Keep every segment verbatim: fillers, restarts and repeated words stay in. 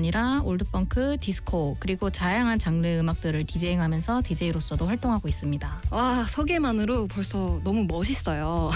아니라 올드펑크, 디스코 그리고 다양한 장르 음악들을 디제잉하면서 디제이로서도 활동하고 있습니다. 와, 소개만으로 벌써 너무 멋있어요.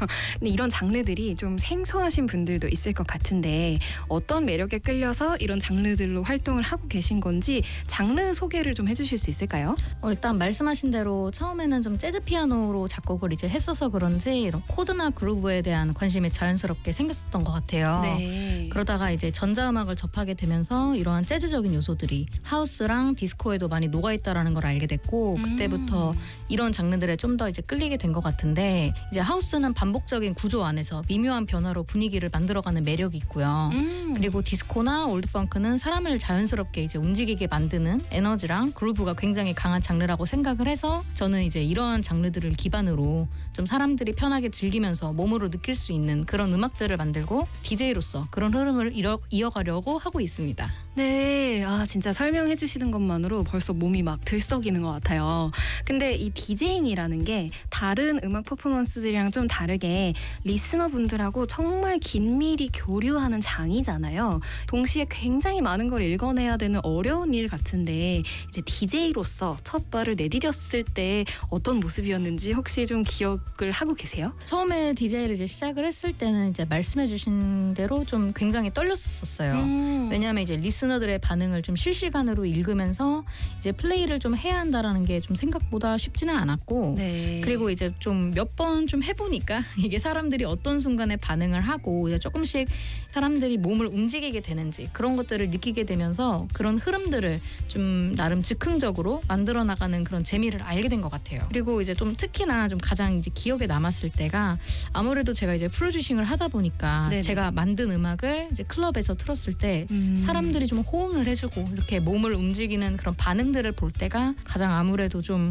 근데 이런 장르들이 좀 생소하신 분들도 있을 것 같은데 어떤 매력에 끌려서 이런 장르들로 활동을 하고 계신 건지 장르 소개를 좀 해주실 수 있을까요? 어, 일단 말씀하신 대로 처음에는 좀 재즈 피아노로 작곡을 이제 했어서 그런지 이런 코드나 그루브에 대한 관심이 자연스럽게 생겼었던 것 같아요. 네. 그러다가 이제 전자음악을 접하게 되면서 이러한 재즈적인 요소들이 하우스랑 디스코에도 많이 녹아있다라는 걸 알게 됐고 그때부터 음. 이런 장르들에 좀 더 이제 끌리게 된 것 같은데 이제 하우스는 반복적인 구조 안에서 미묘한 변화로 분위기를 만들어가는 매력이 있고요. 음. 그리고 디스코나 올드펑크는 사람을 자연스럽게 이제 움직이게 만드는 에너지랑 그루브가 굉장히 강한 장르라고 생각을 해서 저는 이제 이러한 장르들을 기반으로 좀 사람들이 편하게 즐기면서 몸으로 느낄 수 있는 그런 음악들을 만들고 디제이로서 그런 흐름을 이어, 이어가려고 하고 있습니다. 네, 아 진짜 설명해 주시는 것만으로 벌써 몸이 막 들썩이는 것 같아요. 근데 이 디제잉이라는 게 다른 음악 퍼포먼스들이랑 좀 다르게 리스너분들하고 정말 긴밀히 교류하는 장이잖아요. 동시에 굉장히 많은 걸 읽어내야 되는 어려운 일 같은데 이제 디제이로서 첫 발을 내디뎠을 때 어떤 모습이었는지 혹시 좀 기억을 하고 계세요? 처음에 디제이를 이제 시작을 했을 때는 이제 말씀해주신 대로 좀 굉장히 떨렸었어요. 음. 왜냐하면 이제 리스너들의 반응을 좀 실시간으로 읽으면서 이제 플레이를 좀 해야 한다라는 게 좀 생각보다 쉽지는 않았고, 네. 그리고 이제 좀 몇 번 좀 해보니까 이게 사람들이 어떤 순간에 반응을 하고 이제 조금씩 사람들이 몸을 움직이게 되는지 그런 것들을 느끼게 되면서 그런 흐름들을 좀 나름 즉흥적으로 만들어 나가는 그런 재미를 알게 된 것 같아요. 그리고 이제 좀 특히나 좀 가장 이제 기억에 남았을 때가 아무래도 제가 이제 프로듀싱을 하다 보니까 네네. 제가 만든 음악을 이제 클럽에서 틀었을 때 음. 사람들이 좀 호응을 해주고 이렇게 몸을 움직이는 그런 반응들을 볼 때가 가장 아무래도 좀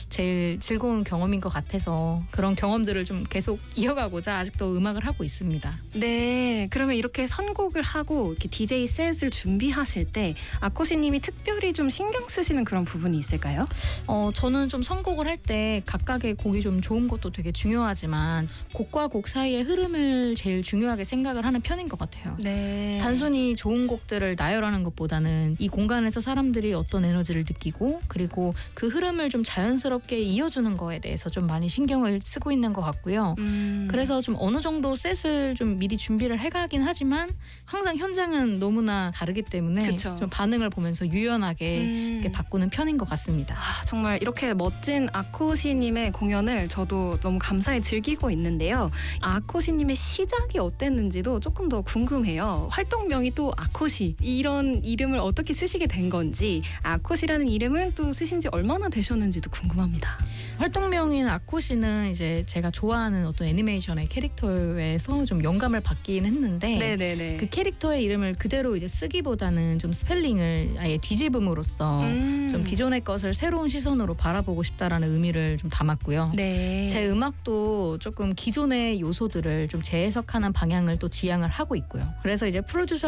제일 즐거운 경험인 것 같아서 그런 경험들을 좀 계속 이어가고자 아직도 음악을 하고 있습니다. 네, 그러면 이렇게 선곡을 하고 이렇게 디제이 셋을 준비하실 때 아코시님이 특별히 좀 신경 쓰시는 그런 부분이 있을까요? 어, 저는 좀 선곡을 할 때 각각의 곡이 좀 좋은 것도 되게 중요하지만 곡과 곡 사이의 흐름을 제일 중요하게 생각을 하는 편인 것 같아요. 네. 단순히 좋은 곡들을 나열하는 것보다는 이 공간에서 사람들이 어떤 에너지를 느끼고 그리고 그 흐름을 좀 자연스럽게 이어주는 거에 대해서 좀 많이 신경을 쓰고 있는 것 같고요. 음. 그래서 좀 어느 정도 셋을 좀 미리 준비를 해가긴 하지만 항상 현장은 너무나 다르기 때문에 그쵸. 좀 반응을 보면서 유연하게 음. 이렇게 바꾸는 편인 것 같습니다. 아, 정말 이렇게 멋진 아코시님의 공연을 저도 너무 감사히 즐기고 있는데요. 아코시님의 시작이 어땠는지도 조금 더 궁금해요. 활동명이 또 아코시, 이런 이름을 어떻게 쓰시게 된 건지, 아코시라는 이름은 또 쓰신 지 얼마나 되셨는지도 궁금합니다. 활동명인 아코시는 이제 제가 좋아하는 어떤 애니메이션의 캐릭터에서 좀 영감을 받긴 했는데 네네네. 그 캐릭터의 이름을 그대로 이제 쓰기보다는 좀 스펠링을 아예 뒤집음으로써 음. 좀 기존의 것을 새로운 시선으로 바라보고 싶다라는 의미를 좀 담았고요. 네. 제 음악도 조금 기존의 요소들을 좀 재해석하는 방향을 또 지향을 하고 있고요. 그래서 이제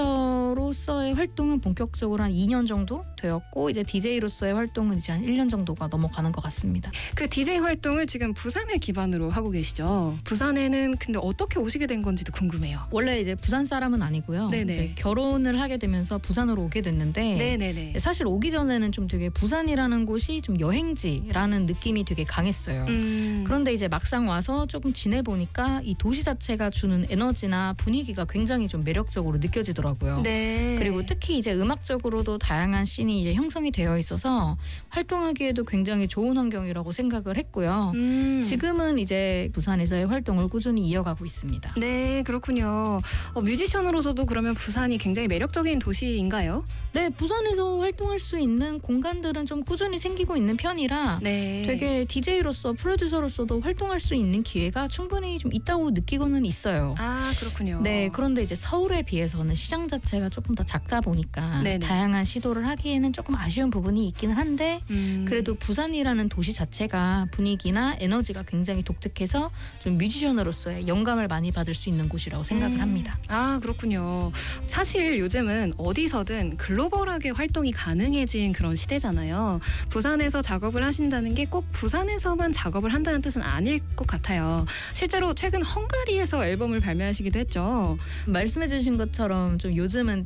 프로듀서로서의 활동은 본격적으로 한 이 년 정도 되었고 이제 디제이로서의 활동은 이제 한 일 년 정도가 넘어가는 것 같습니다. 그 디제이 활동을 지금 부산을 기반으로 하고 계시죠? 부산에는 근데 어떻게 오시게 된 건지도 궁금해요. 원래 이제 부산 사람은 아니고요. 네네. 이제 결혼을 하게 되면서 부산으로 오게 됐는데 네네네. 사실 오기 전에는 좀 되게 부산이라는 곳이 좀 여행지라는 느낌이 되게 강했어요. 음. 그런데 이제 막상 와서 조금 지내보니까 이 도시 자체가 주는 에너지나 분위기가 굉장히 좀 매력적으로 느껴지더라고요. 네. 그리고 특히 이제 음악적으로도 다양한 씬이 이제 형성이 되어 있어서 활동하기에도 굉장히 좋은 환경이라고 생각을 했고요. 음. 지금은 이제 부산에서의 활동을 꾸준히 이어가고 있습니다. 네, 그렇군요. 어, 뮤지션으로서도 그러면 부산이 굉장히 매력적인 도시인가요? 네, 부산에서 활동할 수 있는 공간들은 좀 꾸준히 생기고 있는 편이라 네. 되게 디제이로서 프로듀서로서도 활동할 수 있는 기회가 충분히 좀 있다고 느끼고는 있어요. 아, 그렇군요. 네, 그런데 이제 서울에 비해서는 시장 자체가 조금 더 작다 보니까 네네. 다양한 시도를 하기에는 조금 아쉬운 부분이 있기는 한데 음. 그래도 부산이라는 도시 자체가 분위기나 에너지가 굉장히 독특해서 좀 뮤지션으로서의 영감을 많이 받을 수 있는 곳이라고 생각을 음. 합니다. 아, 그렇군요. 사실 요즘은 어디서든 글로벌하게 활동이 가능해진 그런 시대잖아요. 부산에서 작업을 하신다는 게 꼭 부산에서만 작업을 한다는 뜻은 아닐 것 같아요. 실제로 최근 헝가리에서 앨범을 발매하시기도 했죠. 말씀해주신 것처럼 좀 요즘은 지역이랑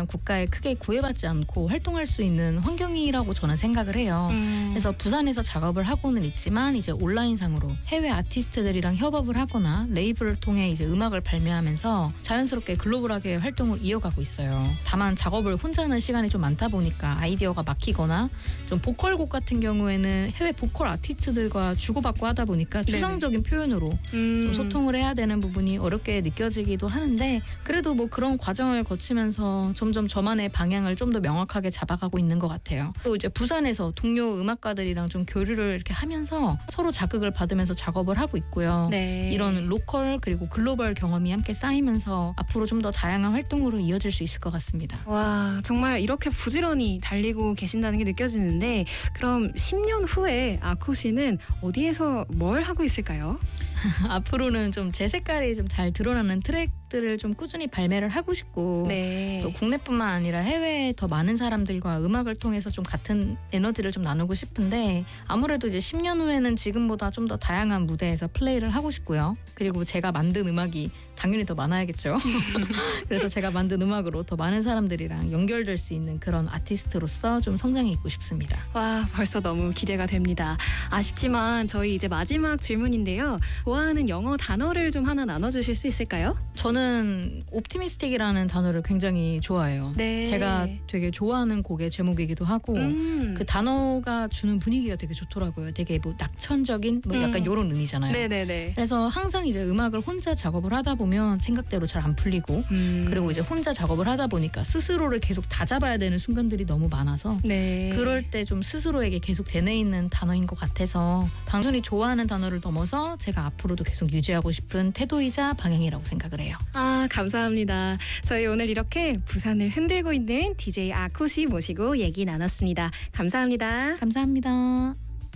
국가에 크게 구애받지 않고 활동할 수 있는 환경이라고 저는 생각을 해요. 음. 그래서 부산에서 작업을 하고는 있지만 이제 온라인상으로 해외 아티스트들이랑 협업을 하거나 레이블을 통해 이제 음악을 발매하면서 자연스럽게 글로벌하게 활동을 이어가고 있어요. 다만 작업을 혼자 하는 시간이 좀 많다 보니까 아이디어가 막히거나 좀 보컬곡 같은 경우에는 해외 보컬 아티스트들과 주고받고 하다 보니까 추상적인 표현으로 음. 좀 소통을 해야 되는 부분이 어렵게 느껴지기도 하는데 그래도 뭐 그런 과정을 거치면서 점점 저만의 방향을 좀 더 명확하게 잡아가고 있는 것 같아요. 또 이제 부산에서 동료 음악가들이랑 좀 교류를 이렇게 하면서 서로 자극을 받으면서 작업을 하고 있고요. 네. 이런 로컬 그리고 글로벌 경험이 함께 쌓이면서 앞으로 좀 더 다양한 활동으로 이어질 수 있을 것 같습니다. 와, 정말 이렇게 부지런히 달리고 계신다는 게 느껴지는데 그럼 십 년 후에 아코 씨는 어디에서 뭘 하고 있을까요? 앞으로는 좀 제 색깔이 좀 잘 드러나는 트랙들을 좀 꾸준히 발매를 하고 싶고 네. 또 국내뿐만 아니라 해외에 더 많은 사람들과 음악을 통해서 좀 같은 에너지를 좀 나누고 싶은데 아무래도 이제 십 년 후에는 지금보다 좀 더 다양한 무대에서 플레이를 하고 싶고요. 그리고 제가 만든 음악이 당연히 더 많아야겠죠. 그래서 제가 만든 음악으로 더 많은 사람들이랑 연결될 수 있는 그런 아티스트로서 좀 성장해 있고 싶습니다. 와, 벌써 너무 기대가 됩니다. 아쉽지만 저희 이제 마지막 질문인데요. 좋아하는 영어 단어를 좀 하나 나눠주실 수 있을까요? 저는 옵티미스틱이라는 단어를 굉장히 좋아해요. 네. 제가 되게 좋아하는 곡의 제목이기도 하고 음. 그 단어가 주는 분위기가 되게 좋더라고요. 되게 뭐 낙천적인 뭐 약간 음. 이런 의미잖아요. 네네네. 그래서 항상 이제 음악을 혼자 작업을 하다 보면 생각대로 잘 안 풀리고 음. 그리고 이제 혼자 작업을 하다 보니까 스스로를 계속 다잡아야 되는 순간들이 너무 많아서 네. 그럴 때 좀 스스로에게 계속 되뇌있는 단어인 것 같아서 단순히 좋아하는 단어를 넘어서 제가 앞으로도 계속 유지하고 싶은 태도이자 방향이라고 생각을 해요. 아, 감사합니다. 저희 오늘 이렇게 부산을 흔들고 있는 디제이 아코 씨 모시고 얘기 나눴습니다. 감사합니다. 감사합니다.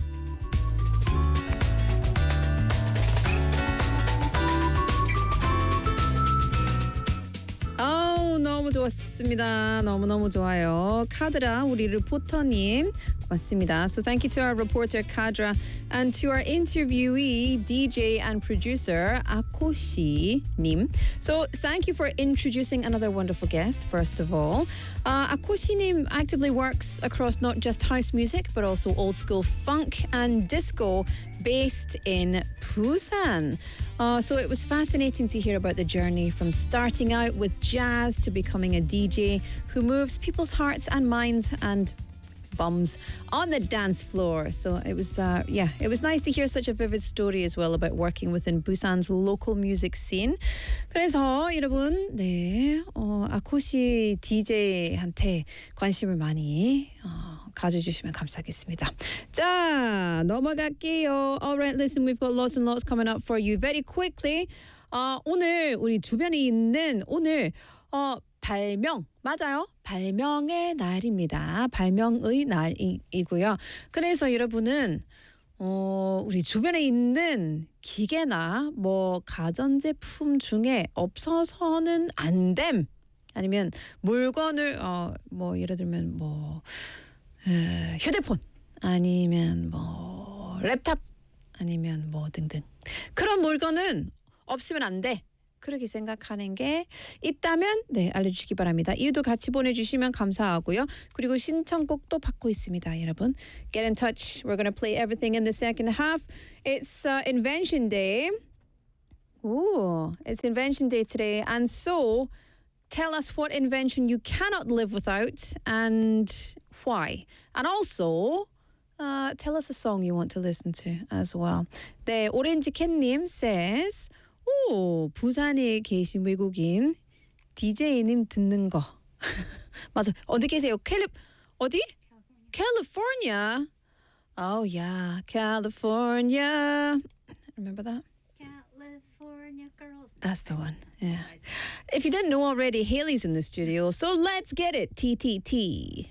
아우 너무 좋았습니다. 너무너무 좋아요. 카드라 우리 리포터님 고맙습니다. So thank you to our reporter Kadra and to our interviewee D J and producer Akoshi 님. So thank you for introducing another wonderful guest first of all. Uh, Akoshi 님 actively works across not just house music but also old school funk and disco based in Busan. Uh, so it was fascinating to hear about the journey from starting out with jazz to becoming a D J who moves people's hearts and minds and bums on the dance floor. So it was, uh, yeah, it was nice to hear such a vivid story as well about working within Busan's local music scene. 그래서 여러분, 네, 어, 아코시 디제이한테 관심을 많이 어, 가져주시면 감사하겠습니다. 자, 넘어갈게요. Alright, listen, we've got lots and lots coming up for you very quickly. 어, 오늘 우리 주변에 있는 오늘 어, 발명 맞아요. 발명의 날입니다. 발명의 날이고요. 그래서 여러분은 어, 우리 주변에 있는 기계나 뭐 가전제품 중에 없어서는 안 됨. 아니면 물건을 어, 뭐 예를 들면 뭐 에, 휴대폰 아니면 뭐 랩탑 아니면 뭐 등등 그런 물건은 없으면 안 돼. 그렇게 생각하는 게 있다면 네 알려주시기 바랍니다. 이유도 같이 보내주시면 감사하고요. 그리고 신청곡도 받고 있습니다, 여러분. Get in touch. We're gonna play everything in the second half. It's uh, Invention Day. Ooh, it's Invention Day today, and so tell us what invention you cannot live without and why. And also. Uh, tell us a song you want to listen to as well. 네, 오렌지 캣님 says, 오, 부산에 계신 외국인 디제이님 듣는 거. 맞아. 어디 계세요? 캘리 어디? California. Oh yeah, California. Remember that? California girls. That's the one. Yeah. If you didn't know already, Haley's in the studio, so let's get it. T T T.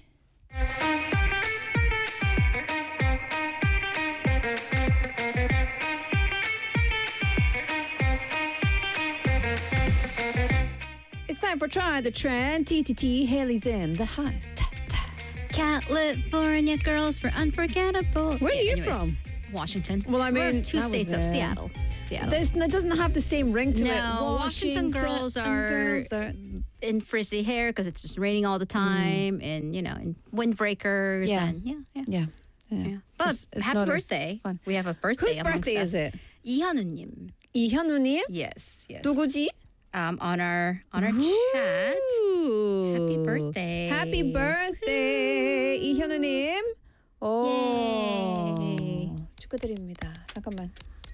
It's time for Try the Trend. T T T, Haley's in the house. Ta, ta. California girls were unforgettable. Where are Yeah, you anyways, from? Washington. Well, I We're mean, two that was states of it. Seattle. Seattle. There's, it doesn't have the same ring to it. No, Washington girls are- girls are- In frizzy hair because it's just raining all the time, and you know, in windbreakers, Yeah. and yeah, yeah. yeah. yeah. yeah. But It's- it's happy not as birthday! fun. We have a birthday. Whose amongst birthday us. is it? 이현우님. 이현우님? Yes, yes. 누구지? Um, on our on our chat. Happy Ooh. birthday! Happy birthday, 이현우님. 오. Yay. 축하드립니다. 잠깐만.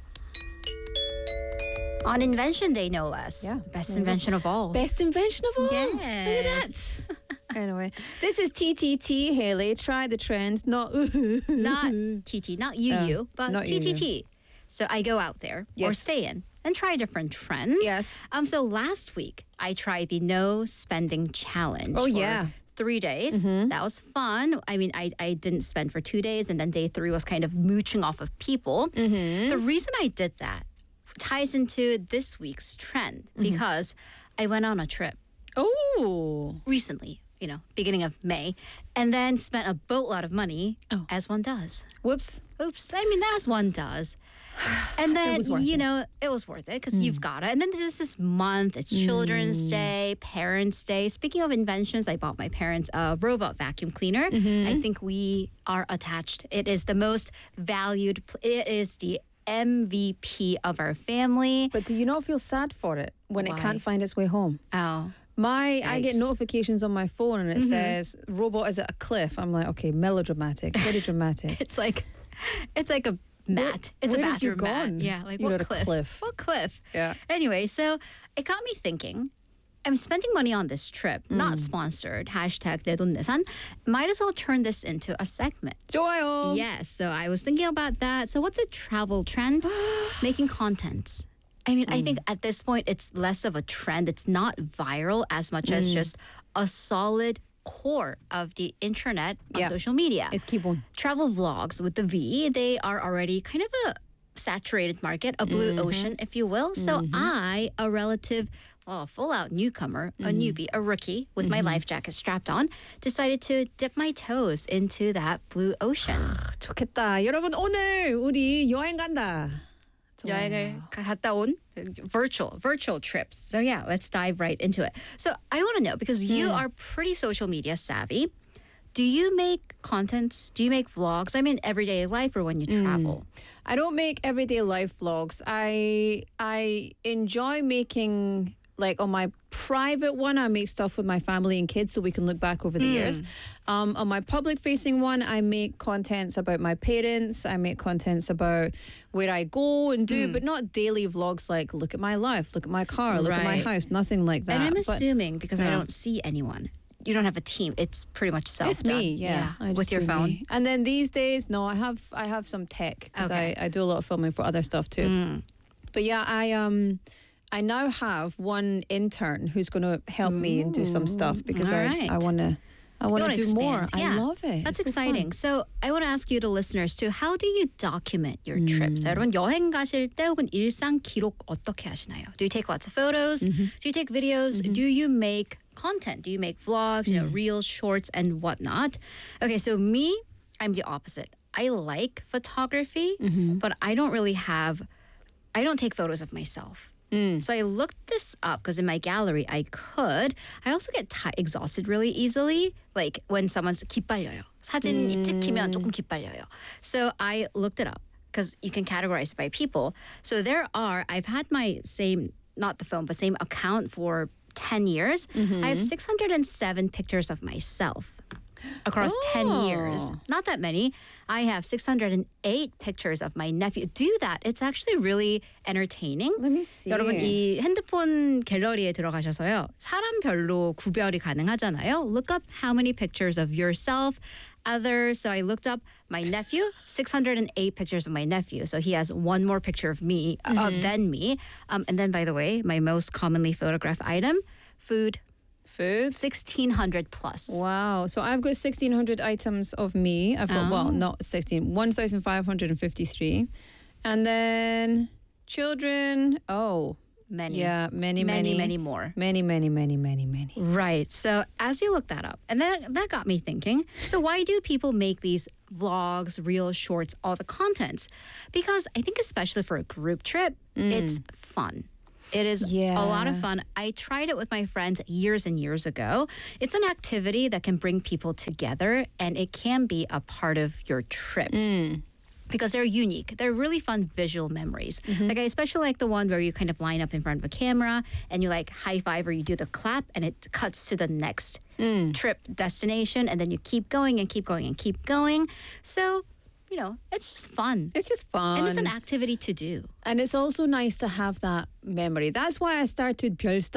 On Invention Day, no less. Yeah. Best There you go. invention of all. Best invention of all. Yes. Look at that. Anyway, this is T T T, Haley. Try the trend. Not Not T T, not you, Oh, you, but not T you, T you. T. So I go out there or Yes. stay in and try different trends. Yes. Um. So last week I tried the no spending challenge. Oh, for yeah. Three days. That was fun. I mean, I, I didn't spend for two days, and then day three was kind of mooching off of people. The reason I did that ties into this week's trend because I went on a trip Oh. recently, you know, beginning of May, and then spent a boatload of money, Oh. as one does. Whoops. Oops, I mean, as one does. And then, was worth you it. Mm. know, it was worth it because you've got it. And then there's this month, it's Children's Day, Parents' Day. Speaking of inventions, I bought my parents a robot vacuum cleaner. Mm-hmm. I think we are attached. It is the most valued, pl- it is the M V P of our family. But do you not feel sad for it when it Why? can't find its way home? Oh. My, I get Yikes. notifications on my phone and it says robot is at a cliff. I'm like, okay, melodramatic, very dramatic. It's like, it's like a mat. It's where a have you bathroom mat. gone? Yeah, like You're what at a cliff? cliff. What cliff? Yeah. Anyway, so it got me thinking. I'm spending money on this trip, Mm. not sponsored. Hashtag 내돈내산. Might as well turn this into a segment. 좋아요. Yes, so I was thinking about that. So what's a travel trend? Making content. I mean, I Mm. think at this point it's less of a trend. It's not viral as much as Mm. just a solid core of the internet on Yeah. social media. It's keep on. Travel vlogs with the V, they are already kind of a saturated market, a blue Mm-hmm. ocean, if you will. So I, a relative, well, a full-out newcomer, a Mm-hmm. newbie, a rookie with my life jacket strapped on, decided to dip my toes into that blue ocean. 좋겠다. 여러분 오늘 우리 여행 간다. 여행을 갔다 온 virtual virtual trips. So yeah, let's dive right into it. So I want to know because you are pretty social media savvy. Do you make contents? Do you make vlogs? I mean, everyday life or when you travel? I don't make everyday life vlogs. I I enjoy making like on my private one, I make stuff with my family and kids so we can look back over the years. Um, on my public facing one, I make contents about my parents. I make contents about where I go and do, but not daily vlogs like look at my life, look at my car, look at my Right. house, nothing like that. And I'm But assuming because I yeah. don't see anyone, you don't have a team. It's pretty much self it's me, yeah, I with just your do phone. me. And then these days, no, I have I have some tech because Okay. I, I do a lot of filming for other stuff too. Mm. But yeah, I um I now have one intern who's going to help me and do some stuff because all I right. I want to I want wanna to do more. expand. Yeah. I love it. That's It's so fun. exciting. So I want to ask you, the listeners, too. How do you document your trips? 여러분 여행 가실 때 혹은 일상 기록 어떻게 하시나요? Do you take lots of photos? Do you take videos? Do you make content? Do you make vlogs? You know, reels, shorts, and whatnot? Okay, so me, I'm the opposite. I like photography, but I don't really have. I don't take photos of myself. So I looked this up because in my gallery I could. I also get ti exhausted really easily. Like when someone's 기빨려요. 사진 찍히면 조금 기빨려요. So I looked it up because you can categorize it by people. So there are, I've had my same, not the phone, but same account for ten years. I have six hundred seven pictures of myself across ten years. Oh. Not that many. I have six hundred eight pictures of my nephew. Do that. It's actually really entertaining. Let me see. 여러분 이 핸드폰 갤러리에 들어가셔서요. 사람별로 구별이 가능하잖아요. Look up how many pictures of yourself, others. So I looked up my nephew, six hundred eight pictures of my nephew. So he has one more picture of me, uh, than me. Um, and then by the way, my most commonly photographed item, food, Food. sixteen hundred plus. Wow. So I've got sixteen hundred items of me. I've got, well, not sixteen, one thousand five hundred fifty-three. And then children, oh, many, Yeah, many, many, many, many more. many, many, many, many, many. Right. So as you look that up, and that that got me thinking. So why do people make these vlogs, reels, shorts, all the contents? Because I think especially for a group trip, it's fun. It is a lot of Yeah. fun. I tried it with my friends years and years ago. It's an activity that can bring people together and it can be a part of your trip. Because they're unique. They're really fun visual memories. Like I especially like the one where you kind of line up in front of a camera and you like high five or you do the clap and it cuts to the next trip destination and then you keep going and keep going and keep going. So, you know, it's just fun. It's just fun. And it's an activity to do. And it's also nice to have that memory. That's why I started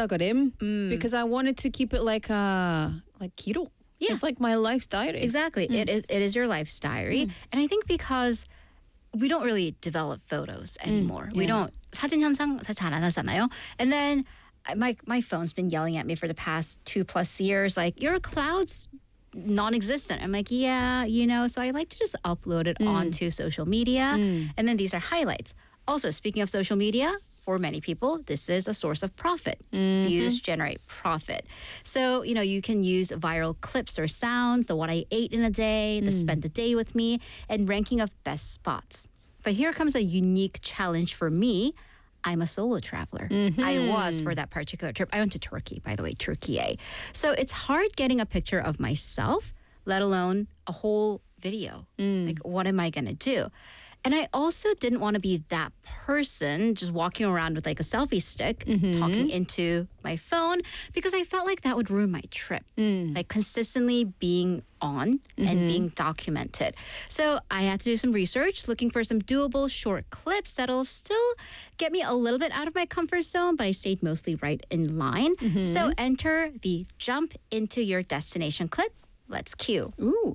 별스타그램 because I wanted to keep it like a like 기록. Yeah. It's like my life's diary. Exactly. It is it is your life's diary. And I think because we don't really develop photos anymore. We yeah. don't 사진 현상 잘 안 하잖아요. And then I- my my phone's been yelling at me for the past two plus years like your cloud's non-existent. I'm like, yeah, you know, so I like to just upload it onto social media. And then these are highlights. Also, speaking of social media, for many people, this is a source of profit. Views generate profit. So, you know, you can use viral clips or sounds, the what I ate in a day, the spend the day with me, and ranking of best spots. But here comes a unique challenge for me. I'm a solo traveler. I was for that particular trip. I went to Turkey, by the way, Turkey. So it's hard getting a picture of myself, let alone a whole video. Like, what am I going to do? And I also didn't want to be that person just walking around with like a selfie stick talking into my phone because I felt like that would ruin my trip. Like consistently being on and being documented. So I had to do some research looking for some doable short clips that'll still get me a little bit out of my comfort zone, but I stayed mostly right in line. So enter the jump into your destination clip. Let's cue. Ooh.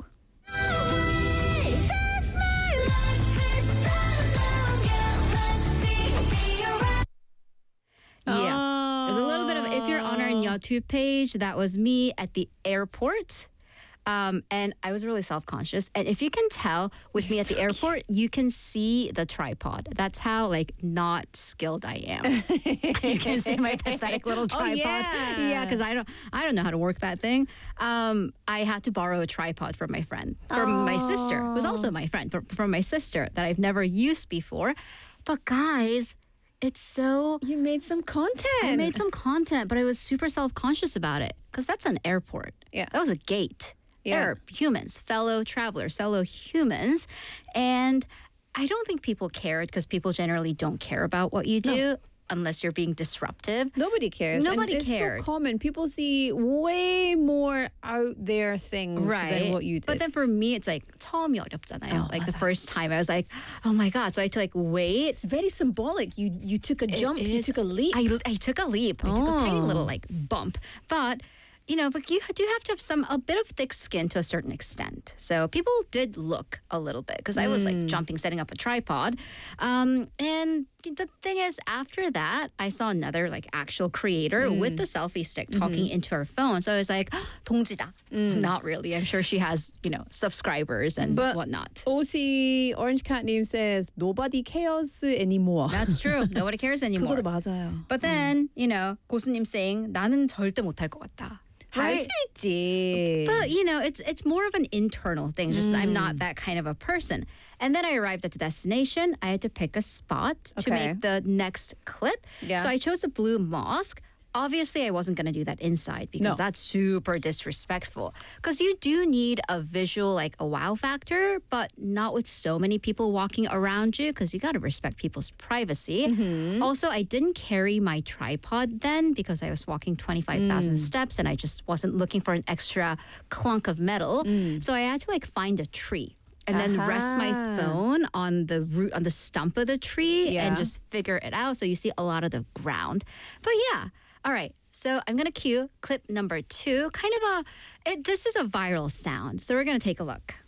Yeah. There's a little bit of, if you're on our YouTube page, that was me at the airport. Um, and I was really self-conscious. And if you can tell with me at the airport, you can see the tripod. That's how like not skilled I am. You can see my pathetic little tripod. yeah. Yeah, because I don't I don't know how to work that thing. Um, I had to borrow a tripod from my friend, from my sister, who's also my friend, from, from my sister that I've never used before. But guys, it's so You made some content. I made some content, but I was super self-conscious about it because that's an airport. Yeah. That was a gate. Yeah. They're humans, fellow travelers, fellow humans. And I don't think people cared because people generally don't care about what you do unless you're being disruptive. Nobody cares. Nobody and it's cared. so common. People see way more out there things than what you did. But then for me, it's like 처음이 어렵잖아요. Oh, like the 맞아. first time, I was like, oh my God. So I had to like wait. it's very symbolic. You you took a jump. You is- took a leap. I, I took a leap. I took a tiny Oh. little like bump. But, you know, but you do have to have some, a bit of thick skin to a certain extent. So people did look a little bit because I was like jumping, setting up a tripod. Um, and the thing is, after that, I saw another like actual creator with the selfie stick talking into her phone. So I was like, 동지다. Not really. I'm sure she has, you know, subscribers and But- whatnot. O C Orange Cat name says nobody cares anymore. That's true. Nobody cares anymore. 그것도 맞아요. But then, you know, 고수님 saying 나는 절대 못할 것 같다. 할 수 있지. But you know, it's it's more of an internal thing. Just I'm not that kind of a person. And then I arrived at the destination. I had to pick a spot to Okay. make the next clip. Yeah. So I chose a blue mosque. Obviously, I wasn't going to do that inside because No. that's super disrespectful. Because you do need a visual, like a wow factor, but not with so many people walking around you because you got to respect people's privacy. Also, I didn't carry my tripod then because I was walking twenty-five thousand steps and I just wasn't looking for an extra clunk of metal. So I had to like find a tree. And then rest my Aha. phone on the root, on the stump of the tree, Yeah. and just figure it out. So you see a lot of the ground. But yeah, all right. So I'm gonna cue clip number two. Kind of a, it, this is a viral sound. So we're gonna take a look.